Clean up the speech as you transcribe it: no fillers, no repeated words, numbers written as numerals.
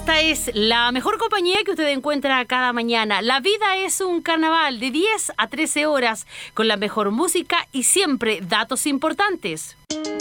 Esta es la mejor compañía que usted encuentra cada mañana. La vida es un carnaval de 10 a 13 horas con la mejor música y siempre datos importantes.